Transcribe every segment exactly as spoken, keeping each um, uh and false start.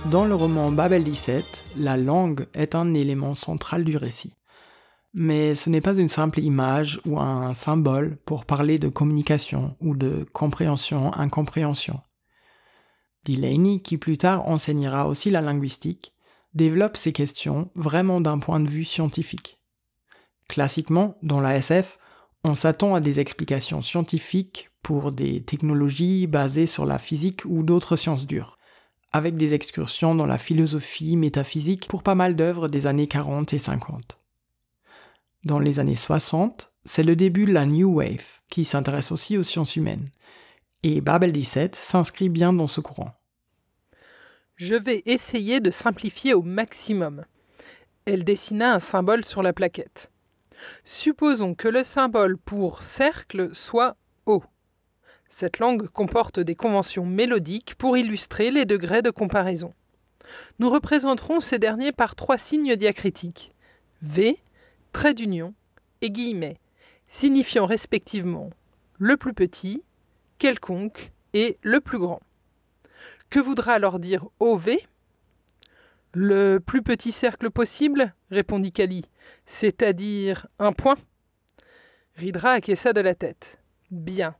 Dans le roman Babel dix-sept, la langue est un élément central du récit. Mais ce n'est pas une simple image ou un symbole pour parler de communication ou de compréhension-incompréhension. Delaney, qui plus tard enseignera aussi la linguistique, développe ces questions vraiment d'un point de vue scientifique. Classiquement, dans la S F, on s'attend à des explications scientifiques pour des technologies basées sur la physique ou d'autres sciences dures, avec des excursions dans la philosophie métaphysique pour pas mal d'œuvres des années quarante et cinquante. Dans les années soixante, c'est le début de la New Wave, qui s'intéresse aussi aux sciences humaines, et Babel dix-sept s'inscrit bien dans ce courant. Je vais essayer de simplifier au maximum. Elle dessina un symbole sur la plaquette. Supposons que le symbole pour cercle soit O. Cette langue comporte des conventions mélodiques pour illustrer les degrés de comparaison. Nous représenterons ces derniers par trois signes diacritiques, V, trait d'union et guillemets, signifiant respectivement le plus petit, quelconque et le plus grand. Que voudra alors dire O V ? Le plus petit cercle possible, répondit Kali, c'est-à-dire un point. Ridra acquiesça de la tête. Bien.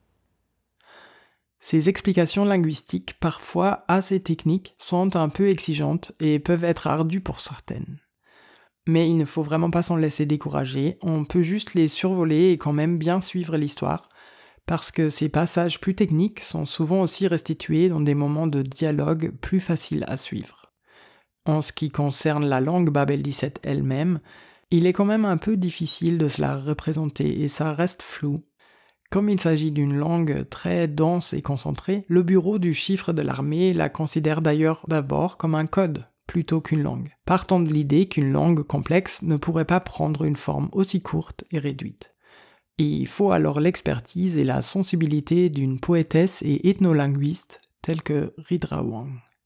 Ces explications linguistiques, parfois assez techniques, sont un peu exigeantes et peuvent être ardues pour certaines. Mais il ne faut vraiment pas s'en laisser décourager, on peut juste les survoler et quand même bien suivre l'histoire, parce que ces passages plus techniques sont souvent aussi restitués dans des moments de dialogue plus faciles à suivre. En ce qui concerne la langue Babel dix-sept elle-même, il est quand même un peu difficile de se la représenter et ça reste flou. Comme il s'agit d'une langue très dense et concentrée, le bureau du chiffre de l'armée la considère d'ailleurs d'abord comme un code plutôt qu'une langue, partant de l'idée qu'une langue complexe ne pourrait pas prendre une forme aussi courte et réduite. Et il faut alors l'expertise et la sensibilité d'une poétesse et ethnolinguiste telle que Ridra Wang.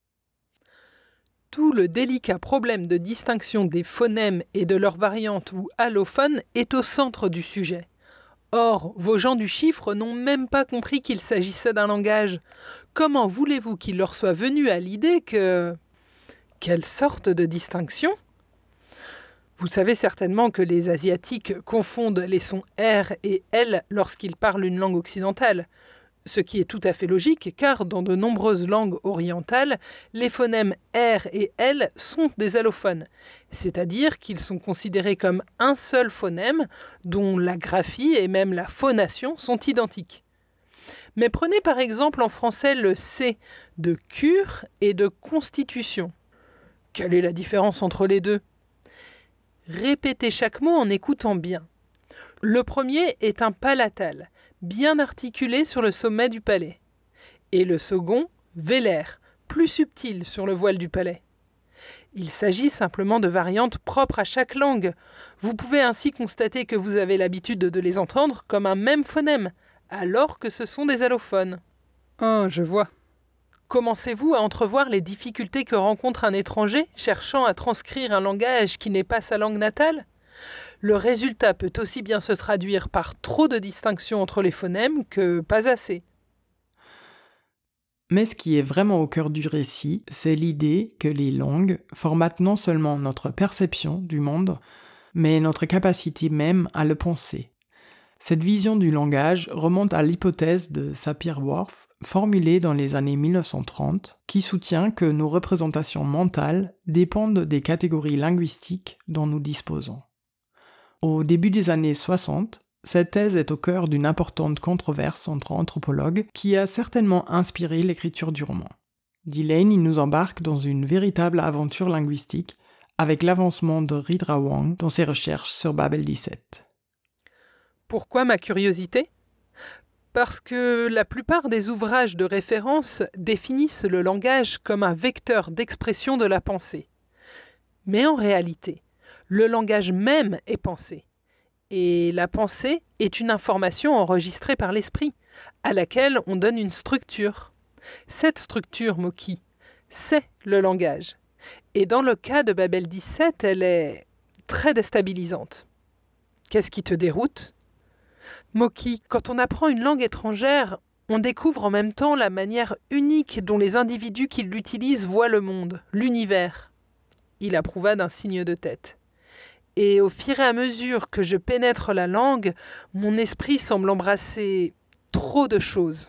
Tout le délicat problème de distinction des phonèmes et de leurs variantes ou allophones est au centre du sujet. Or, vos gens du chiffre n'ont même pas compris qu'il s'agissait d'un langage. Comment voulez-vous qu'il leur soit venu à l'idée que... Quelle sorte de distinction ? Vous savez certainement que les Asiatiques confondent les sons R et L lorsqu'ils parlent une langue occidentale. Ce qui est tout à fait logique, car dans de nombreuses langues orientales, les phonèmes R et L sont des allophones, c'est-à-dire qu'ils sont considérés comme un seul phonème, dont la graphie et même la phonation sont identiques. Mais prenez par exemple en français le C de cure et de constitution. Quelle est la différence entre les deux ? Répétez chaque mot en écoutant bien. Le premier est un palatal, bien articulé sur le sommet du palais. Et le second, vélaire, plus subtil sur le voile du palais. Il s'agit simplement de variantes propres à chaque langue. Vous pouvez ainsi constater que vous avez l'habitude de les entendre comme un même phonème, alors que ce sont des allophones. Ah, je vois. Commencez-vous à entrevoir les difficultés que rencontre un étranger cherchant à transcrire un langage qui n'est pas sa langue natale ? Le résultat peut aussi bien se traduire par trop de distinctions entre les phonèmes que pas assez. Mais ce qui est vraiment au cœur du récit, c'est l'idée que les langues formatent non seulement notre perception du monde, mais notre capacité même à le penser. Cette vision du langage remonte à l'hypothèse de Sapir-Whorf, formulée dans les années mille neuf cent trente, qui soutient que nos représentations mentales dépendent des catégories linguistiques dont nous disposons. Au début des années soixante, cette thèse est au cœur d'une importante controverse entre anthropologues qui a certainement inspiré l'écriture du roman. Delaney nous embarque dans une véritable aventure linguistique avec l'avancement de Ridra Wang dans ses recherches sur Babel dix-sept. Pourquoi ma curiosité ? Parce que la plupart des ouvrages de référence définissent le langage comme un vecteur d'expression de la pensée. Mais en réalité, le langage même est pensé. Et la pensée est une information enregistrée par l'esprit, à laquelle on donne une structure. Cette structure, Moki, c'est le langage. Et dans le cas de Babel dix-sept, elle est très déstabilisante. Qu'est-ce qui te déroute ? Moki, quand on apprend une langue étrangère, On découvre en même temps la manière unique dont les individus qui l'utilisent voient le monde, l'univers. Il approuva d'un signe de tête. Et au fur et à mesure que je pénètre la langue, mon esprit semble embrasser trop de choses.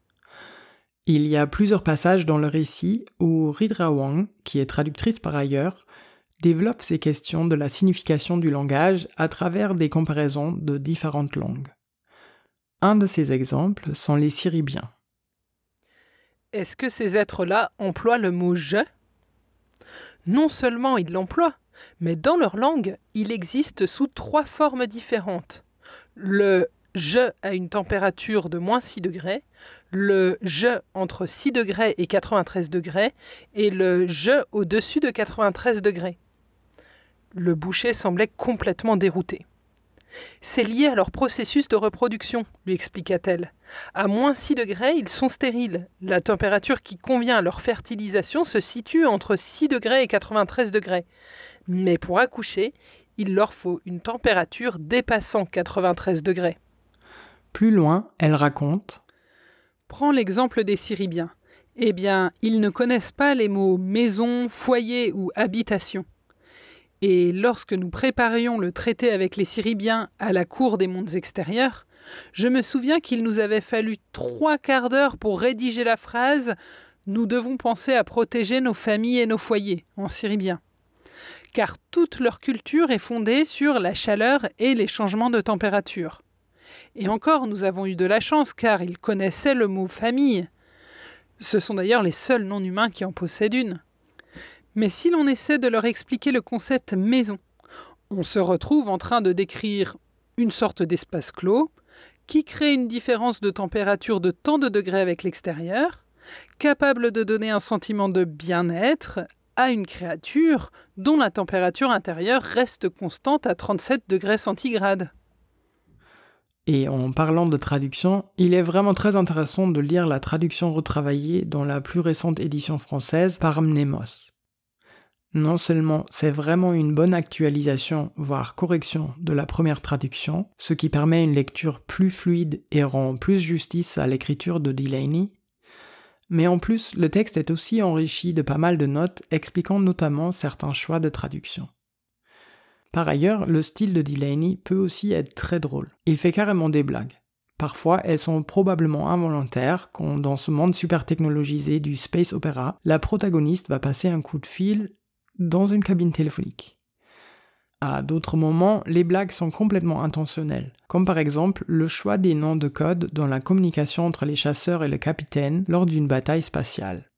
Il y a plusieurs passages dans le récit où Ridra Wang, qui est traductrice par ailleurs, développe ces questions de la signification du langage à travers des comparaisons de différentes langues. Un de ces exemples sont les Syribiens. Est-ce que ces êtres-là emploient le mot « je » ? Non seulement ils l'emploient, mais dans leur langue, il existe sous trois formes différentes. Le « je » à une température de moins six degrés, le « je » entre six degrés et quatre-vingt-treize degrés, et le « je » au-dessus de quatre-vingt-treize degrés. Le boucher semblait complètement dérouté. « C'est lié à leur processus de reproduction, lui expliqua-t-elle. À moins six degrés, ils sont stériles. La température qui convient à leur fertilisation se situe entre six degrés et quatre-vingt-treize degrés. Mais pour accoucher, il leur faut une température dépassant quatre-vingt-treize degrés. » Plus loin, elle raconte « Prends l'exemple des Syribiens. Eh bien, ils ne connaissent pas les mots maison, foyer ou habitation. Et lorsque nous préparions le traité avec les Syribiens à la cour des mondes extérieurs, je me souviens qu'il nous avait fallu trois quarts d'heure pour rédiger la phrase « Nous devons penser à protéger nos familles et nos foyers » en syribien. Car toute leur culture est fondée sur la chaleur et les changements de température. Et encore, nous avons eu de la chance car ils connaissaient le mot « famille ». Ce sont d'ailleurs les seuls non-humains qui en possèdent une. Mais si l'on essaie de leur expliquer le concept maison, on se retrouve en train de décrire une sorte d'espace clos qui crée une différence de température de tant de degrés avec l'extérieur, capable de donner un sentiment de bien-être à une créature dont la température intérieure reste constante à trente-sept degrés centigrades. Et en parlant de traduction, il est vraiment très intéressant de lire la traduction retravaillée dans la plus récente édition française par Mnemos. Non seulement c'est vraiment une bonne actualisation, voire correction de la première traduction, ce qui permet une lecture plus fluide et rend plus justice à l'écriture de Delany, mais en plus le texte est aussi enrichi de pas mal de notes expliquant notamment certains choix de traduction. Par ailleurs, le style de Delany peut aussi être très drôle. Il fait carrément des blagues. Parfois, elles sont probablement involontaires quand, dans ce monde super technologisé du space opéra, la protagoniste va passer un coup de fil dans une cabine téléphonique. À d'autres moments, les blagues sont complètement intentionnelles, comme par exemple le choix des noms de code dans la communication entre les chasseurs et le capitaine lors d'une bataille spatiale.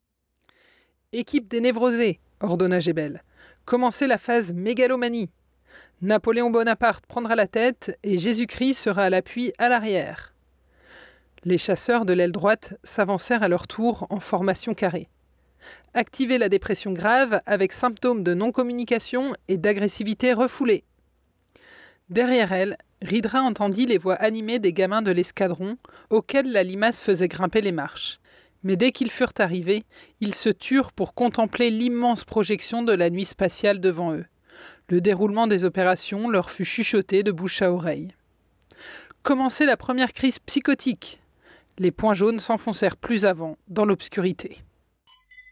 « Équipe des névrosés », ordonna Gébel. « Commencez la phase mégalomanie. Napoléon Bonaparte prendra la tête et Jésus-Christ sera à l'appui à l'arrière. » Les chasseurs de l'aile droite s'avancèrent à leur tour en formation carrée. Activer la dépression grave avec symptômes de non-communication et d'agressivité refoulée. Derrière elle, Ridra entendit les voix animées des gamins de l'escadron auxquels la limace faisait grimper les marches. Mais dès qu'ils furent arrivés, ils se turent pour contempler l'immense projection de la nuit spatiale devant eux. Le déroulement des opérations leur fut chuchoté de bouche à oreille. Commençait la première crise psychotique. Les points jaunes s'enfoncèrent plus avant dans l'obscurité.